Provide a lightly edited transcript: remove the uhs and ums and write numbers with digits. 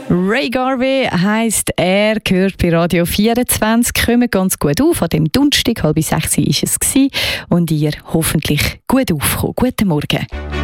Ray Garvey heisst er, gehört bei Radio 24, kommt ganz gut auf. An dem Donnerstag, 5:30 war es. Und ihr hoffentlich gut aufgekommen. Guten Morgen.